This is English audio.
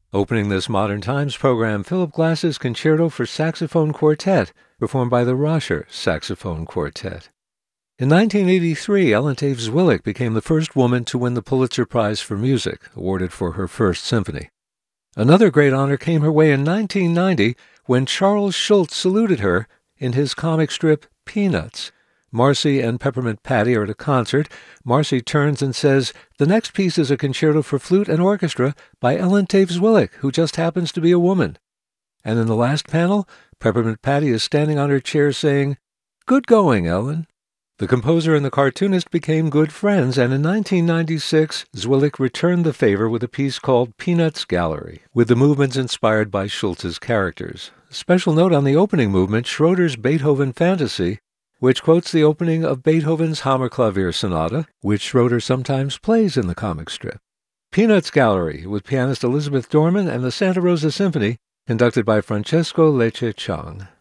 Opening this Modern Times program, Philip Glass's Concerto for Saxophone Quartet, performed by the Roscher Saxophone Quartet. In 1983, Ellen Taves Willick became the first woman to win the Pulitzer Prize for Music, awarded for her first symphony. Another great honor came her way in 1990 when Charles Schulz saluted her in his comic strip Peanuts. Marcy and Peppermint Patty are at a concert. Marcy turns and says, "The next piece is a concerto for flute and orchestra by Ellen Taves Willick, who just happens to be a woman." And in the last panel, Peppermint Patty is standing on her chair saying, "Good going, Ellen." The composer and the cartoonist became good friends, and in 1996, Zwillick returned the favor with a piece called Peanuts Gallery, with the movements inspired by Schultz's characters. A special note on the opening movement, Schroeder's Beethoven Fantasy, which quotes the opening of Beethoven's Hammerklavier Sonata, which Schroeder sometimes plays in the comic strip. Peanuts Gallery, with pianist Elizabeth Dorman and the Santa Rosa Symphony, conducted by Francesco Lecce Chang.